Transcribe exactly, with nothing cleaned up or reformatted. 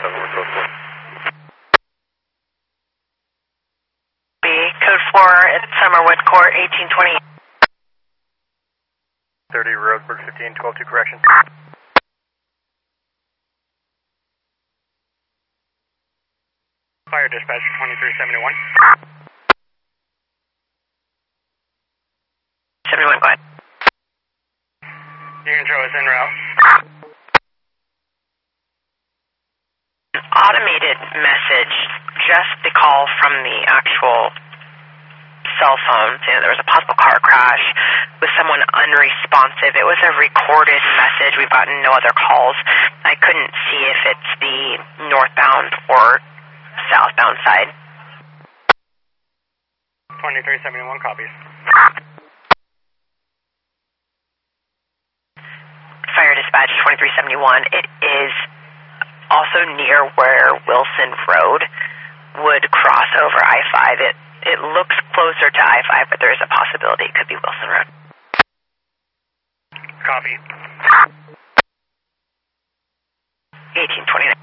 B, code four at Summerwood Court, eighteen twenty. thirty, Roseburg fifteen, twelve two, correction. Fire dispatch twenty-three seventy-one. seventy-one, go ahead. You can show us en route. An automated message, just the call from the actual cell phone, saying that there was a possible car crash with someone unresponsive. It was a recorded message. We've gotten no other calls. I couldn't see if it's the northbound or southbound side. twenty-three seventy-one copies. Fire dispatch twenty-three seventy-one. It is also near where Wilson Road would cross over I five. It it looks closer to I five, but there is a possibility it could be Wilson Road. Copy. eighteen twenty-nine.